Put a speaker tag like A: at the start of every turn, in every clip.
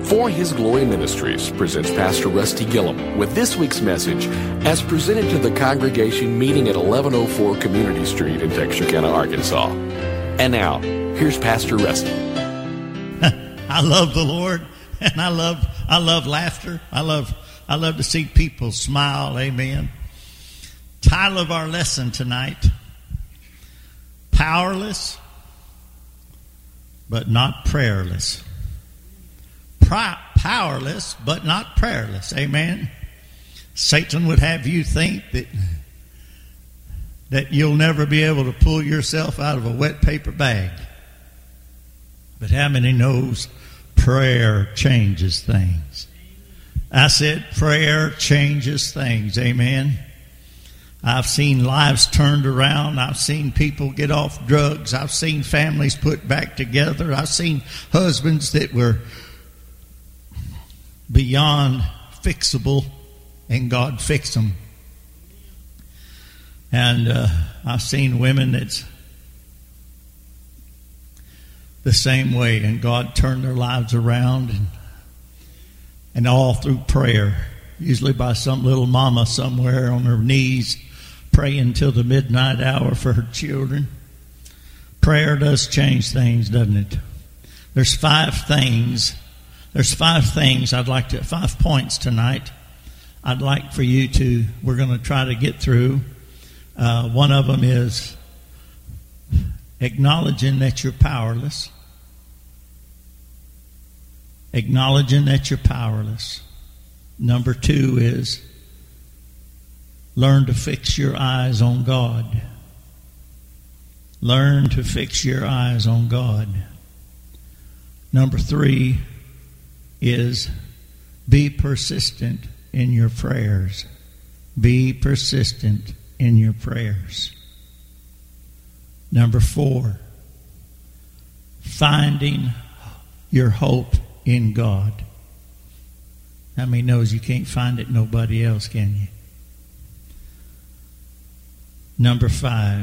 A: For His Glory Ministries presents Pastor Rusty Gillum with this week's message as presented to the congregation meeting at 1104 Community Street in Texarkana, Arkansas. And now, here's Pastor Rusty.
B: I love the Lord, and I love laughter. I love to see people smile. Amen. Title of our lesson tonight: Powerless, but not prayerless. Powerless, but not prayerless. Amen. Satan would have you think that you'll never be able to pull yourself out of a wet paper bag. But how many knows prayer changes things? I said prayer changes things. Amen. I've seen lives turned around. I've seen people get off drugs. I've seen families put back together. I've seen husbands that were beyond fixable, and God fixed them. And I've seen women that's the same way, and God turned their lives around, and all through prayer, usually by some little mama somewhere on her knees praying till the midnight hour for her children. Prayer does change things, doesn't it? There's 5 things. There's 5 things 5 points tonight I'd like for you to, we're going to try to get through. One of them is acknowledging that you're powerless. Acknowledging that you're powerless. Number 2 is learn to fix your eyes on God. Learn to fix your eyes on God. Number 3 is be persistent in your prayers. Be persistent in your prayers. Number 4, finding your hope in God. How many knows you can't find it nobody else, can you? Number 5,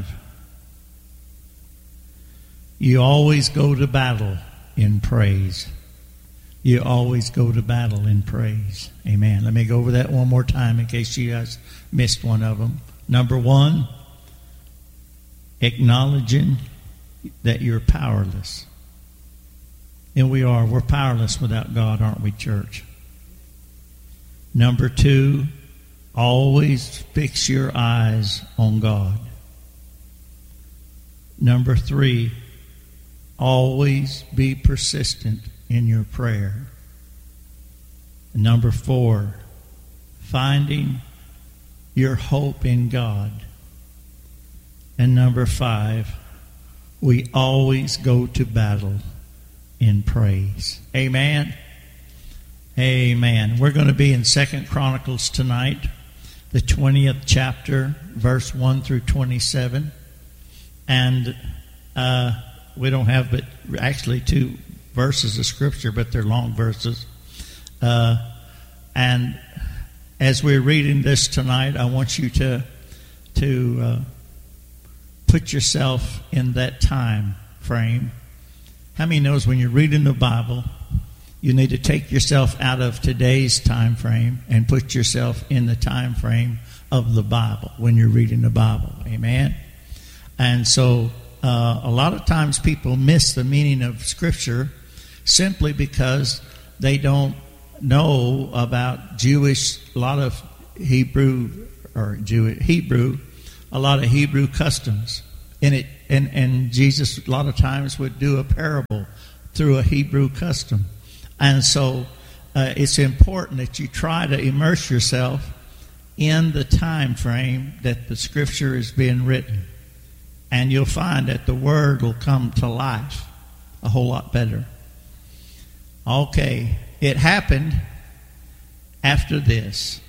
B: you always go to battle in praise. You always go to battle in praise. Amen. Let me go over that one more time in case you guys missed one of them. Number 1, acknowledging that you're powerless. And we're powerless without God, aren't we, church? Number 2, always fix your eyes on God. Number 3, always be persistent in your prayer. Number 4, finding your hope in God. And number 5, we always go to battle in praise. Amen. Amen. We're going to be in 2 Chronicles tonight, the 20th chapter, verse 1 through 27. And we don't have but actually 2 verses of Scripture, but they're long verses. And as we're reading this tonight, I want you to put yourself in that time frame. How many knows when you're reading the Bible, you need to take yourself out of today's time frame and put yourself in the time frame of the Bible when you're reading the Bible. Amen? And so a lot of times people miss the meaning of Scripture simply because they don't know about Jewish, a lot of Hebrew customs. And Jesus a lot of times would do a parable through a Hebrew custom. And so it's important that you try to immerse yourself in the time frame that the Scripture is being written. And you'll find that the Word will come to life a whole lot better. Okay, it happened after this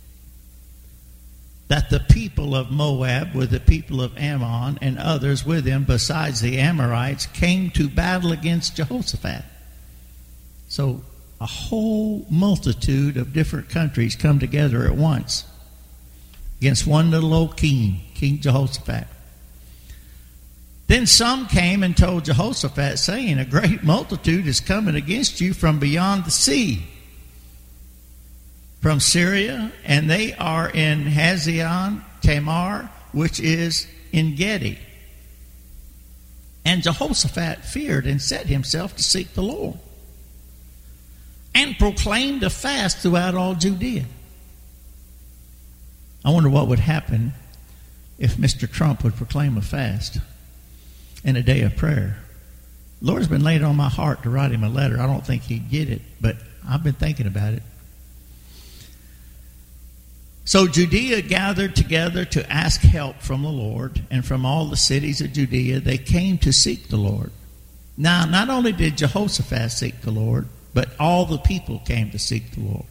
B: that the people of Moab, with the people of Ammon and others with them besides the Amorites, came to battle against Jehoshaphat. So a whole multitude of different countries come together at once against one little old king, King Jehoshaphat. Then some came and told Jehoshaphat, saying, a great multitude is coming against you from beyond the sea, from Syria, and they are in Hazion Tamar, which is En Gedi. And Jehoshaphat feared and set himself to seek the Lord, and proclaimed a fast throughout all Judea. I wonder what would happen if Mr. Trump would proclaim a fast and a day of prayer. The Lord's been laying on my heart to write him a letter. I don't think he'd get it, but I've been thinking about it. So Judea gathered together to ask help from the Lord, and from all the cities of Judea they came to seek the Lord. Now, not only did Jehoshaphat seek the Lord, but all the people came to seek the Lord.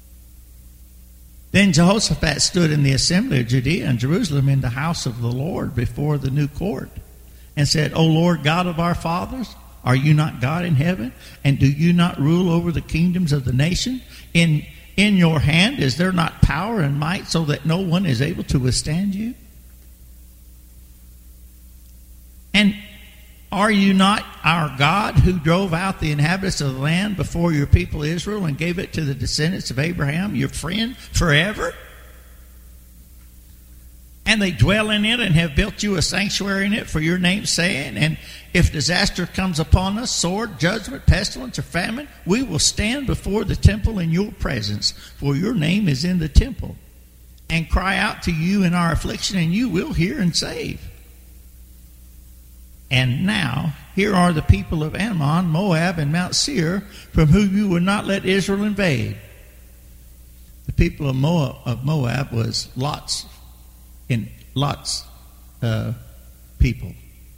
B: Then Jehoshaphat stood in the assembly of Judea and Jerusalem in the house of the Lord before the new court, and said, O Lord God of our fathers, are you not God in heaven? And do you not rule over the kingdoms of the nation? In your hand is there not power and might, so that no one is able to withstand you? And are you not our God, who drove out the inhabitants of the land before your people Israel and gave it to the descendants of Abraham, your friend, forever? And they dwell in it and have built you a sanctuary in it for your name's sake. And if disaster comes upon us, sword, judgment, pestilence, or famine, we will stand before the temple in your presence, for your name is in the temple, and cry out to you in our affliction, and you will hear and save. And now, here are the people of Ammon, Moab, and Mount Seir, from whom you would not let Israel invade. The people of Moab was Lot's people.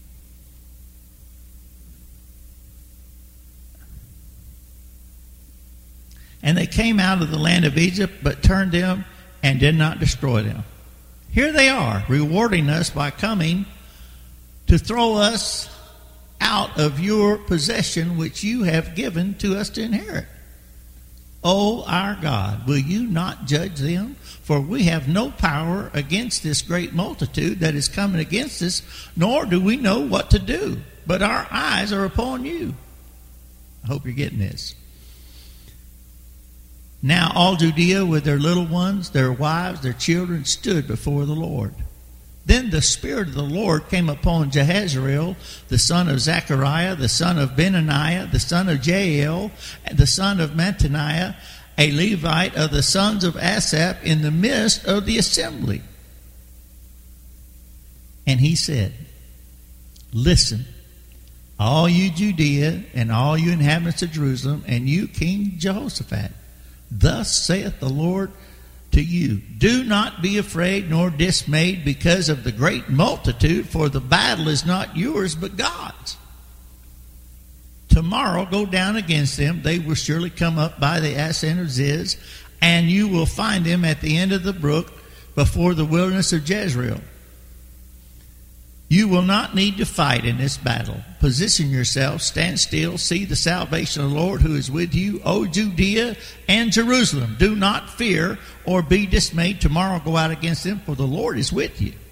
B: And they came out of the land of Egypt, but turned them and did not destroy them. Here they are, rewarding us by coming to throw us out of your possession, which you have given to us to inherit. O our God, will you not judge them? For we have no power against this great multitude that is coming against us, nor do we know what to do, but our eyes are upon you. I hope you're getting this. Now all Judea with their little ones, their wives, their children stood before the Lord. Then the Spirit of the Lord came upon Jehaziel, the son of Zechariah, the son of Benaniah, the son of Jael, the son of Mattaniah, a Levite of the sons of Asaph, in the midst of the assembly. And he said, Listen, all you Judea and all you inhabitants of Jerusalem, and you King Jehoshaphat, thus saith the Lord to you, do not be afraid nor dismayed because of the great multitude, for the battle is not yours but God's. Tomorrow go down against them. They will surely come up by the ascent of Ziz, and you will find them at the end of the brook before the wilderness of Jezreel. You will not need to fight in this battle. Position yourself, stand still, see the salvation of the Lord who is with you, O Judea and Jerusalem. Do not fear or be dismayed. Tomorrow go out against them, for the Lord is with you.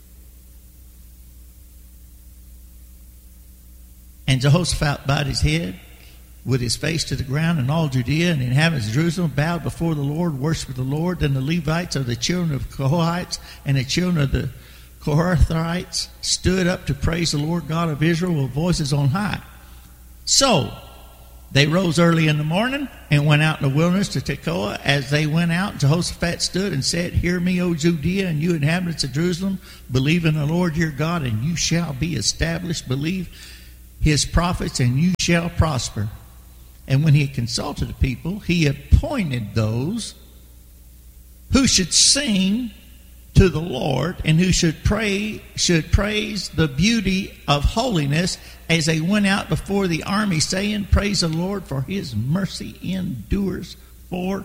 B: And Jehoshaphat bowed his head with his face to the ground, and all Judea and the inhabitants of Jerusalem bowed before the Lord, worshipped the Lord. Then the Levites of the children of Kohathites and the children of the Kohathites stood up to praise the Lord God of Israel with voices on high. So they rose early in the morning and went out in the wilderness to Tekoa. As they went out, Jehoshaphat stood and said, Hear me, O Judea, and you inhabitants of Jerusalem. Believe in the Lord your God, and you shall be established. Believe his prophets, and you shall prosper. And when he had consulted the people, he appointed those who should sing to the Lord, and who should praise the beauty of holiness as they went out before the army, saying, Praise the Lord, for his mercy endures forever.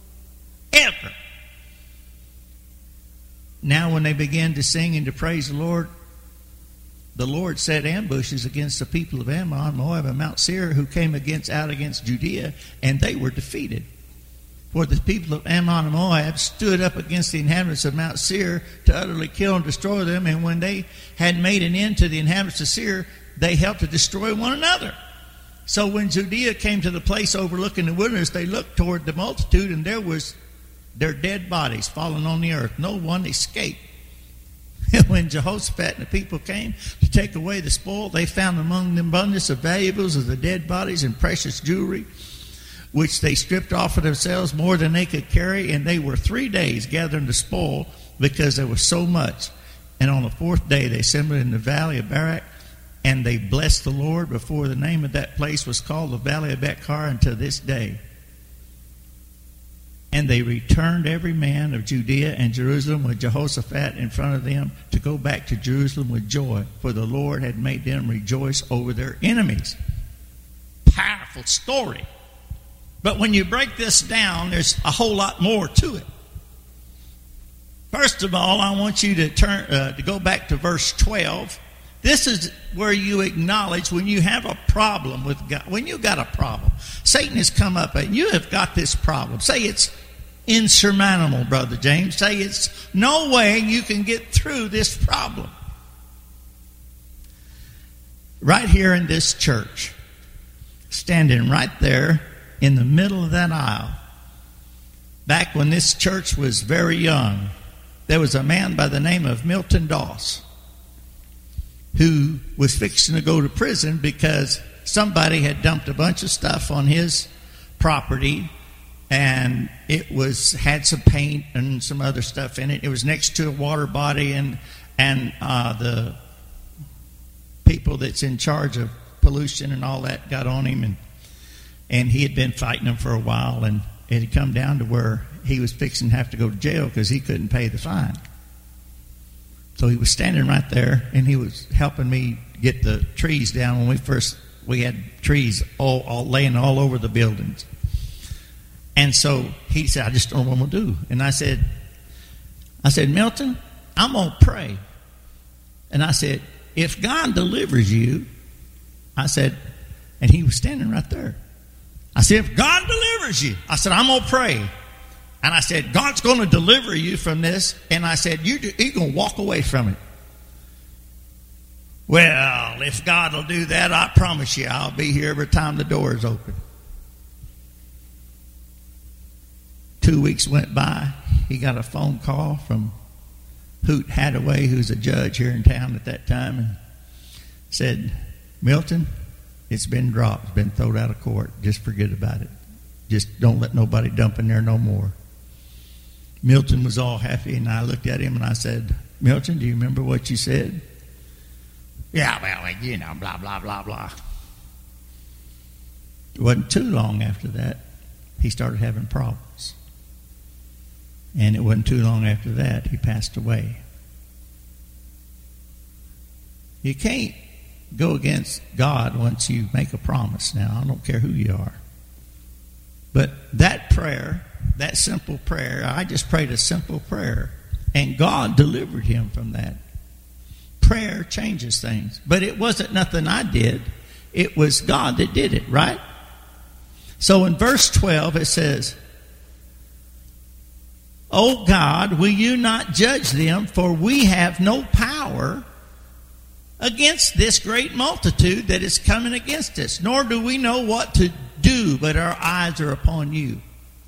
B: Now when they began to sing and to praise the Lord set ambushes against the people of Ammon, Moab, and Mount Seir, who came out against Judea, and they were defeated. For the people of Ammon and Moab stood up against the inhabitants of Mount Seir to utterly kill and destroy them. And when they had made an end to the inhabitants of Seir, they helped to destroy one another. So when Judea came to the place overlooking the wilderness, they looked toward the multitude, and there was their dead bodies fallen on the earth. No one escaped. And when Jehoshaphat and the people came to take away the spoil, they found among them abundance of valuables of the dead bodies and precious jewelry, which they stripped off of themselves more than they could carry. And they were 3 days gathering the spoil, because there was so much. And on the 4th day they assembled in the valley of Barak, and they blessed the Lord. Before the name of that place was called the Valley of Bechar until this day. And they returned every man of Judea and Jerusalem with Jehoshaphat in front of them to go back to Jerusalem with joy, for the Lord had made them rejoice over their enemies. Powerful story. But when you break this down, there's a whole lot more to it. First of all, I want you to go back to verse 12. This is where you acknowledge when you have a problem with God. When you got a problem, Satan has come up and you have got this problem. Say it's insurmountable, Brother James. Say it's no way you can get through this problem. Right here in this church, standing right there in the middle of that aisle, back when this church was very young, there was a man by the name of Milton Doss who was fixing to go to prison because somebody had dumped a bunch of stuff on his property, and it had some paint and some other stuff in it. It was next to a water body, and the people that's in charge of pollution and all that got on him, and he had been fighting them for a while, and it had come down to where he was fixing to have to go to jail because he couldn't pay the fine. So he was standing right there, and he was helping me get the trees down. When we had trees all laying all over the buildings. And so he said, I just don't know what I'm going to do. And I said, Milton, I'm going to pray. And I said, if God delivers you, I said, and he was standing right there. I said, if God delivers you, I said, I'm going to pray. And I said, God's going to deliver you from this. And I said, you're going to walk away from it. Well, if God will do that, I promise you I'll be here every time the door is open. 2 weeks went by. He got a phone call from Hoot Hathaway, who's a judge here in town at that time, and said, Milton, it's been dropped. It's been thrown out of court. Just forget about it. Just don't let nobody dump in there no more. Milton was all happy, and I looked at him and I said, Milton, do you remember what you said? Yeah, well, blah, blah, blah, blah. It wasn't too long after that, he started having problems. And it wasn't too long after that, he passed away. You can't go against God once you make a promise. Now, I don't care who you are. But that prayer, that simple prayer, I just prayed a simple prayer, and God delivered him from that. Prayer changes things. But it wasn't nothing I did. It was God that did it, right? So in verse 12 it says, O God, will you not judge them? For we have no power against this great multitude that is coming against us, nor do we know what to do, but our eyes are upon you.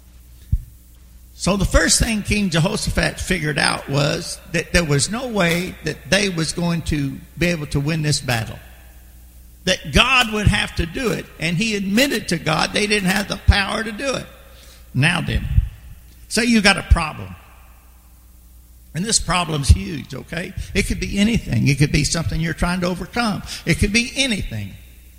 B: So the first thing King Jehoshaphat figured out was that there was no way that they was going to be able to win this battle. That God would have to do it, and he admitted to God they didn't have the power to do it. Now then, say you got a problem. And this problem's huge, okay? It could be anything. It could be something you're trying to overcome. It could be anything.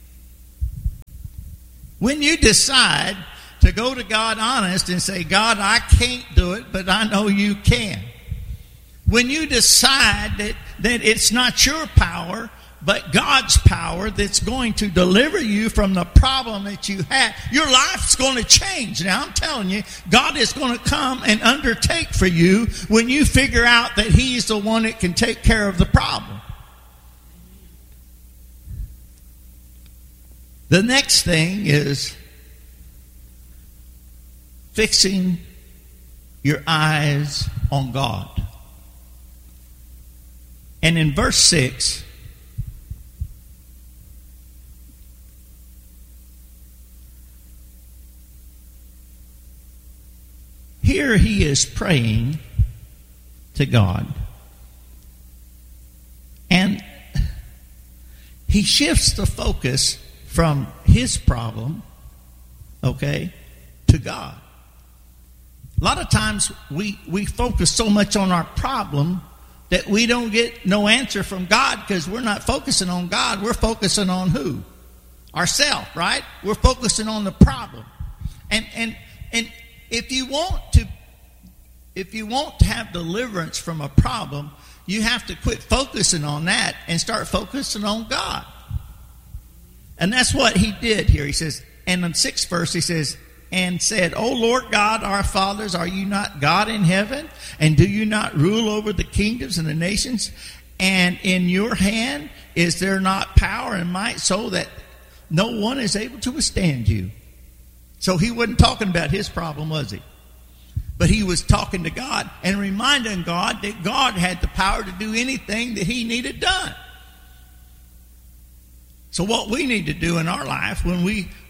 B: When you decide to go to God honest and say, God, I can't do it, but I know you can. When you decide that it's not your power, but God's power that's going to deliver you from the problem that you have, your life's going to change. Now, I'm telling you, God is going to come and undertake for you when you figure out that he's the one that can take care of the problem. The next thing is, fixing your eyes on God. And in verse 6, here he is praying to God. And he shifts the focus from his problem, okay, to God. A lot of times we focus so much on our problem that we don't get no answer from God because we're not focusing on God. We're focusing on who? Ourselves, right? We're focusing on the problem. And if you want to have deliverance from a problem, you have to quit focusing on that and start focusing on God. And that's what he did here. He says, and in the 6th verse he says, and said, O Lord God, our fathers, are you not God in heaven? And do you not rule over the kingdoms and the nations? And in your hand is there not power and might so that no one is able to withstand you? So he wasn't talking about his problem, was he? But he was talking to God and reminding God that God had the power to do anything that he needed done. So what we need to do in our life when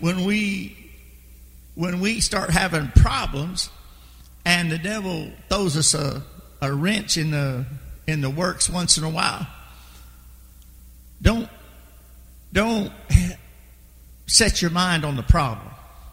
B: we start having problems and the devil throws us a wrench in the works once in a while, don't set your mind on the problem.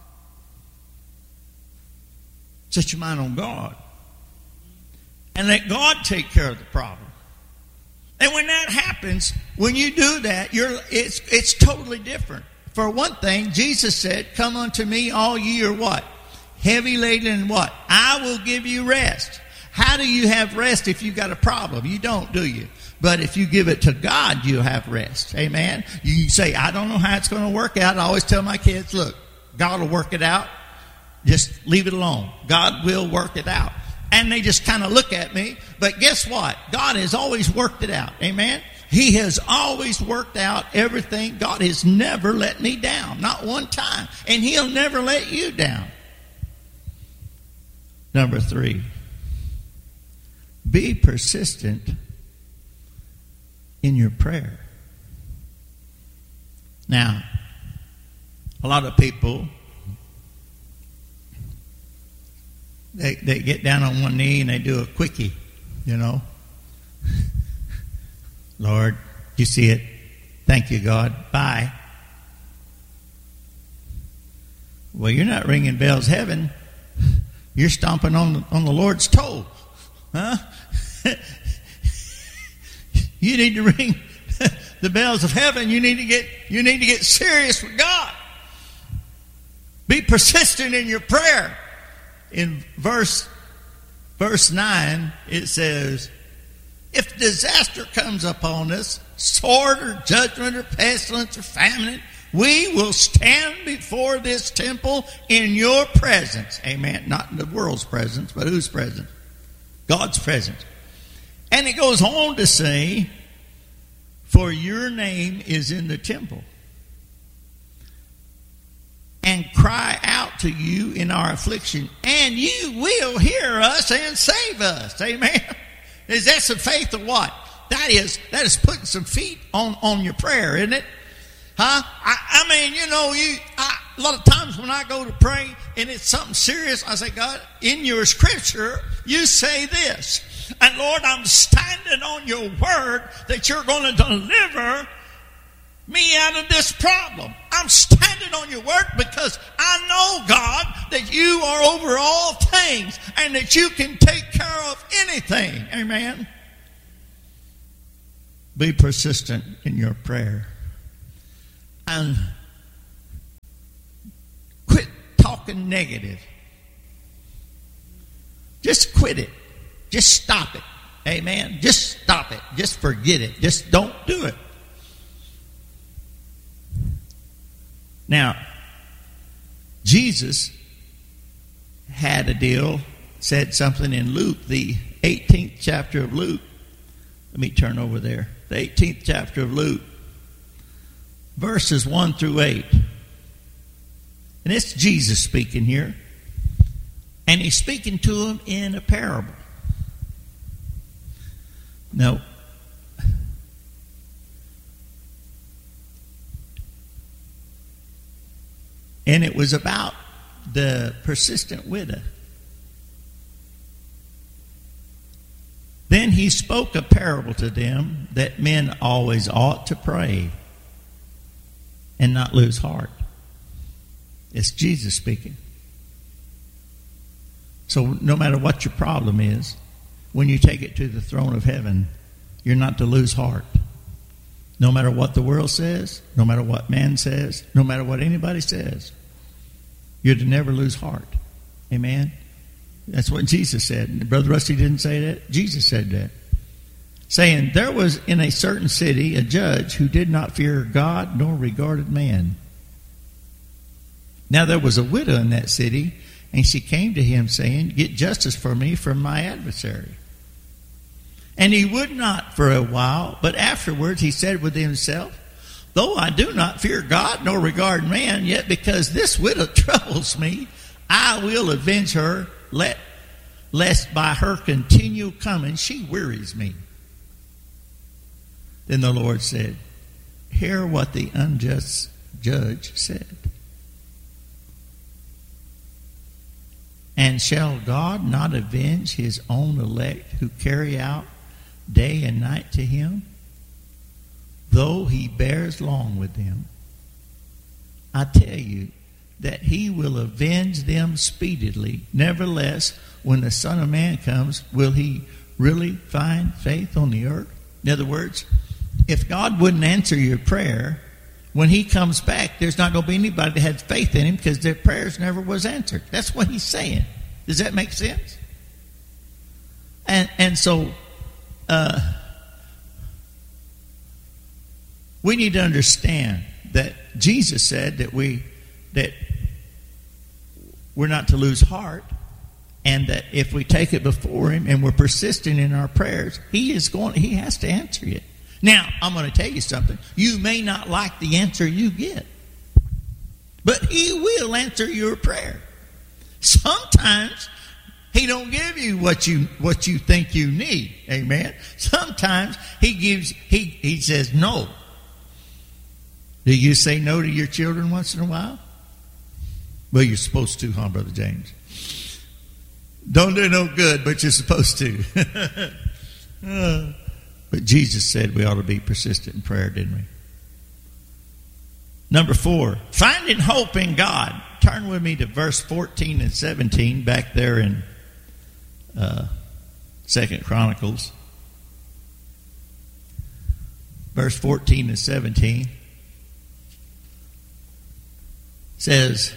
B: Set your mind on God. And let God take care of the problem. And when that happens, when you do that, it's totally different. For one thing, Jesus said, come unto me all ye are what? Heavy laden and what? I will give you rest. How do you have rest if you've got a problem? You don't, do you? But if you give it to God, you'll have rest. Amen? You say, I don't know how it's going to work out. I always tell my kids, look, God will work it out. Just leave it alone. God will work it out. And they just kind of look at me. But guess what? God has always worked it out. Amen? He has always worked out everything. God has never let me down. Not one time. And he'll never let you down. Number 3. Be persistent in your prayer. Now, a lot of people, they get down on one knee and they do a quickie, you know. Lord, you see it. Thank you, God. Bye. Well, you're not ringing bells heaven. You're stomping on the Lord's toe. Huh? You need to ring the bells of heaven. You need to get serious with God. Be persistent in your prayer. In verse 9, it says, if disaster comes upon us, sword or judgment or pestilence or famine, we will stand before this temple in your presence. Amen. Not in the world's presence, but whose presence? God's presence. And it goes on to say, for your name is in the temple. And cry out to you in our affliction, and you will hear us and save us. Amen. Is that some faith or what? That is putting some feet on your prayer, isn't it? Huh? I mean, you know, a lot of times when I go to pray and it's something serious, I say, God, in your scripture, you say this. And Lord, I'm standing on your word that you're going to deliver me out of this problem. I'm standing on your word because I know, God, that you are over all things and that you can take care of anything. Amen. Be persistent in your prayer. And quit talking negative. Just quit it. Just stop it. Amen. Just stop it. Just forget it. Just don't do it. Now, Jesus had a deal, said something in Luke, the 18th chapter of Luke. Let me turn over there. The 18th chapter of Luke, verses 1 through 8. And it's Jesus speaking here. And he's speaking to them in a parable. No. And it was about the persistent widow. Then he spoke a parable to them that men always ought to pray and not lose heart. It's Jesus speaking. So no matter what your problem is, when you take it to the throne of heaven, you're not to lose heart. No matter what the world says, no matter what man says, no matter what anybody says, you're to never lose heart. Amen? That's what Jesus said. Brother Rusty didn't say that. Jesus said that. Saying, there was in a certain city a judge who did not fear God nor regarded man. Now there was a widow in that city, and she came to him saying, get justice for me from my adversary. And he would not for a while, but afterwards he said within himself, though I do not fear God nor regard man, yet because this widow troubles me, I will avenge her, lest by her continual coming she wearies me. Then the Lord said, hear what the unjust judge said. And shall God not avenge his own elect who carry out day and night to him, though he bears long with them? I tell you that he will avenge them speedily. Nevertheless, when the Son of Man comes, will he really find faith on the earth? In other words, if God wouldn't answer your prayer, when he comes back, there's not going to be anybody that has faith in him because their prayers never was answered. That's what he's saying. Does that make sense? And so we need to understand that Jesus said that we're not to lose heart, and that if we take it before him and we're persistent in our prayers, he has to answer it. Now, I'm going to tell you something. You may not like the answer you get, but he will answer your prayer. Sometimes he don't give you what you think you need. Amen. Sometimes he says no. Do you say no to your children once in a while? Well, you're supposed to, huh, Brother James? Don't do no good, but you're supposed to. But Jesus said we ought to be persistent in prayer, didn't we? Number 4, finding hope in God. Turn with me to verse 14 and 17 back there in 2 Chronicles. Verse 14 and 17 says,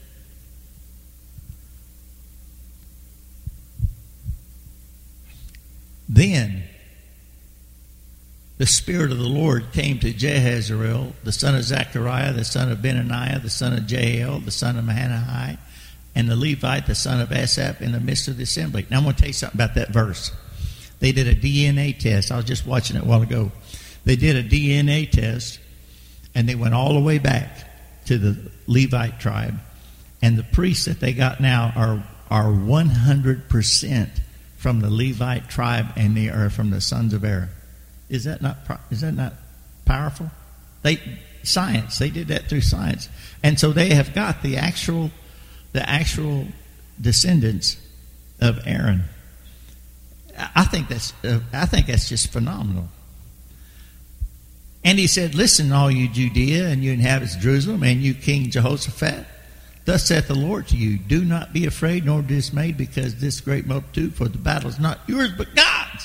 B: then the Spirit of the Lord came to Jehaziel, the son of Zechariah, the son of Benaniah, the son of Jael, the son of Mahanahi, and the Levite, the son of Asaph, in the midst of the assembly. Now I'm going to tell you something about that verse. They did a DNA test. I was just watching it a while ago. They did a DNA test, and they went all the way back to the Levite tribe. And the priests that they got now are 100% from the Levite tribe, and they are from the sons of Aaron. Is that not powerful? They did that through science, and so they have got the actual descendants of Aaron. I think that's just phenomenal. And he said, "Listen, all you Judea and you inhabitants of Jerusalem, and you King Jehoshaphat. Thus saith the Lord to you: Do not be afraid nor dismayed because this great multitude, for the battle is not yours but God's.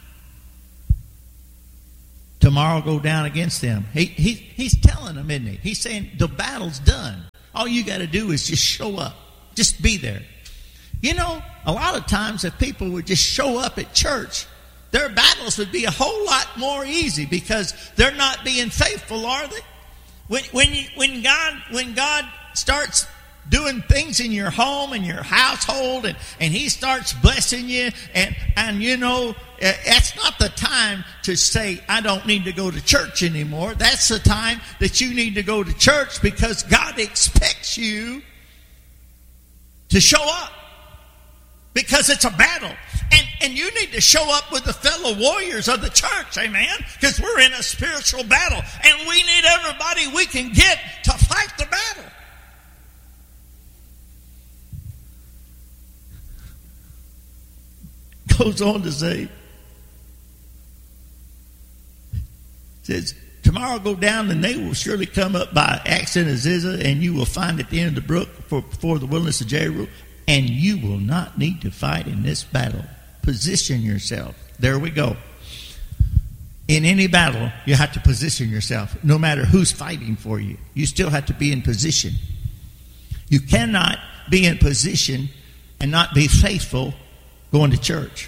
B: Tomorrow go down against them." He's telling them, isn't he? He's saying the battle's done. All you got to do is just show up. Just be there. You know, a lot of times if people would just show up at church, their battles would be a whole lot more easy because they're not being faithful, are they? When God starts doing things in your home and your household, and he starts blessing you, and you know, that's not the time to say, I don't need to go to church anymore. That's the time that you need to go to church, because God expects you to show up. Because it's a battle. And you need to show up with the fellow warriors of the church, amen? Because we're in a spiritual battle. And we need everybody we can get to fight the battle. Goes on to say, says, tomorrow go down and they will surely come up by Axen and Ziza, and you will find at the end of the brook before the wilderness of Jeru, and you will not need to fight in this battle. Position yourself. There we go. In any battle, you have to position yourself. No matter who's fighting for you, you still have to be in position. You cannot be in position and not be faithful going to church.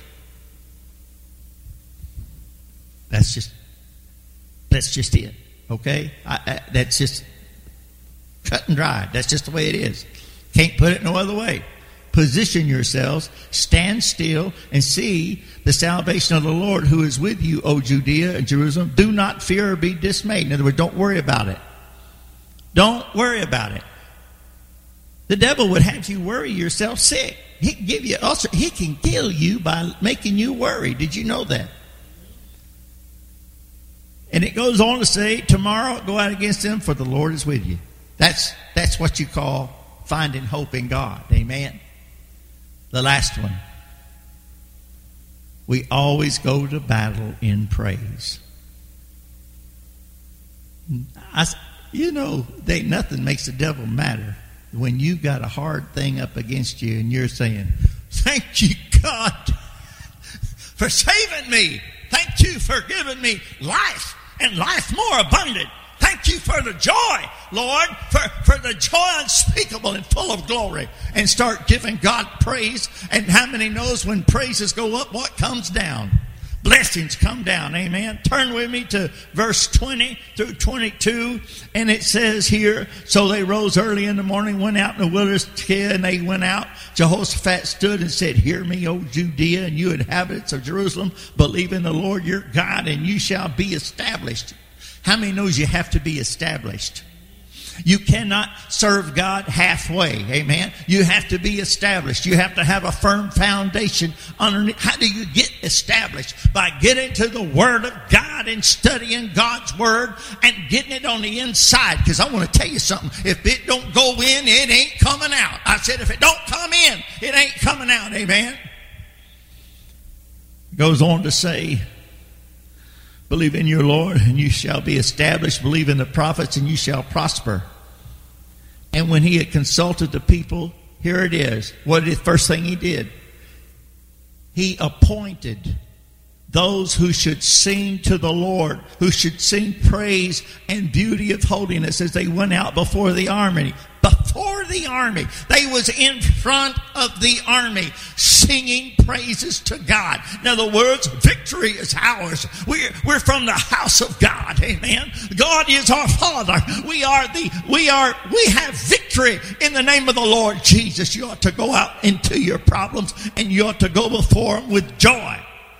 B: That's just it. Okay? That's just cut and dry. That's just the way it is. Can't put it no other way. Position yourselves, stand still, and see the salvation of the Lord who is with you, O Judea and Jerusalem. Do not fear or be dismayed. In other words, don't worry about it. Don't worry about it. The devil would have you worry yourself sick. He can give you ulcer. He can kill you by making you worry. Did you know that? And it goes on to say, tomorrow go out against them, for the Lord is with you. That's what you call finding hope in God. Amen. The last one. We always go to battle in praise. Nothing makes the devil matter when you got a hard thing up against you and you're saying, thank you, God, for saving me. Thank you for giving me life and life more abundant. Thank you for the joy, Lord, for the joy unspeakable and full of glory. And start giving God praise. And how many knows when praises go up, what comes down? Blessings come down. Amen. Turn with me to verse 20 through 22. And it says here, so they rose early in the morning, went out in the wilderness, and they went out. Jehoshaphat stood and said, hear me, O Judea, and you inhabitants of Jerusalem. Believe in the Lord your God, and you shall be established. How many knows you have to be established? You cannot serve God halfway. Amen. You have to be established. You have to have a firm foundation underneath. How do you get established? By getting to the Word of God and studying God's Word and getting it on the inside. Because I want to tell you something. If it don't go in, it ain't coming out. I said if it don't come in, it ain't coming out. Amen. Goes on to say, believe in your Lord, and you shall be established. Believe in the prophets, and you shall prosper. And when he had consulted the people, here it is. What is the first thing he did? He appointed those who should sing to the Lord, who should sing praise and beauty of holiness as they went out before the army. Before the army. They was in front of the army singing praises to God. In other words, victory is ours. We're from the house of God. Amen. God is our Father. We have victory in the name of the Lord Jesus. You ought to go out into your problems and you ought to go before Him with joy.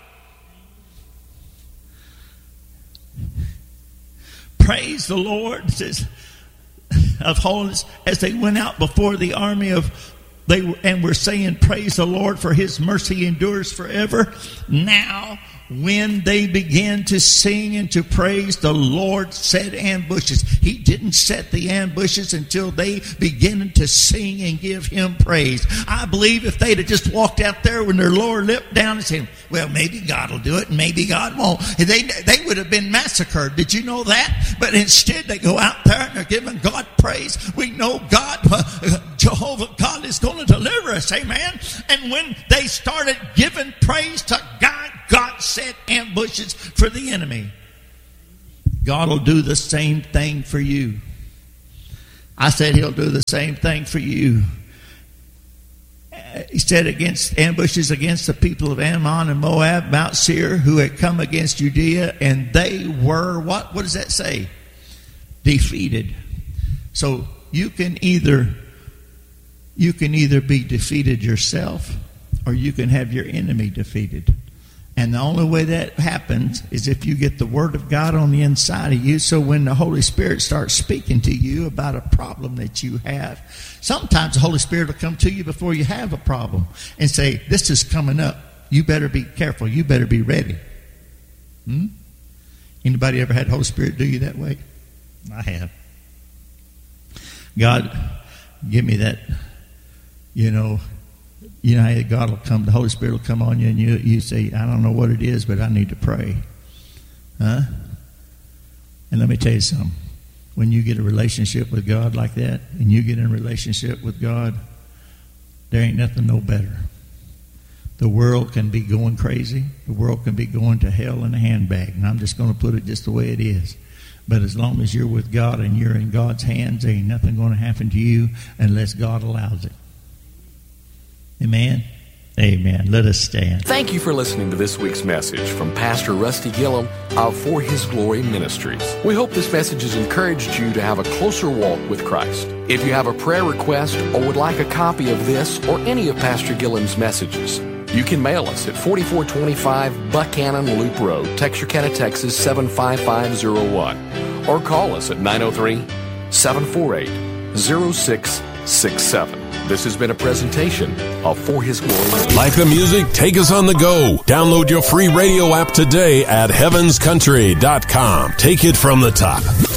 B: Praise the Lord, says, of holiness, as they went out before the army and were saying, praise the Lord, for His mercy endures forever. Now, when they began to sing and to praise, the Lord set ambushes. He didn't set the ambushes until they began to sing and give Him praise. I believe if they'd have just walked out there with their lower lip down and said, well, maybe God will do it and maybe God won't, they would have been massacred. Did you know that? But instead they go out there and they're giving God praise. We know God, Jehovah God is going to deliver us. Amen. And when they started giving praise to God, God set ambushes for the enemy. God will do the same thing for you. I said He'll do the same thing for you. He said against ambushes against the people of Ammon and Moab, Mount Seir, who had come against Judea, and they were, what does that say? Defeated. So you can either be defeated yourself, or you can have your enemy defeated. And the only way that happens is if you get the Word of God on the inside of you. So when the Holy Spirit starts speaking to you about a problem that you have, sometimes the Holy Spirit will come to you before you have a problem and say, this is coming up. You better be careful. You better be ready. Anybody ever had the Holy Spirit do you that way? I have. God, give me that, how God will come, the Holy Spirit will come on you and you say, I don't know what it is, but I need to pray. And let me tell you something. When you get a relationship with God like that, and you get in a relationship with God, there ain't nothing no better. The world can be going crazy. The world can be going to hell in a handbag. And I'm just going to put it just the way it is. But as long as you're with God and you're in God's hands, there ain't nothing going to happen to you unless God allows it. Amen? Amen. Let us stand.
A: Thank you for listening to this week's message from Pastor Rusty Gillum of For His Glory Ministries. We hope this message has encouraged you to have a closer walk with Christ. If you have a prayer request or would like a copy of this or any of Pastor Gillum's messages, you can mail us at 4425 Buchanan Loop Road, Texarkana, Texas 75501, or call us at 903-748-0667. This has been a presentation of For His Glory.
C: Like the music? Take us on the go. Download your free radio app today at heavenscountry.com. Take it from the top.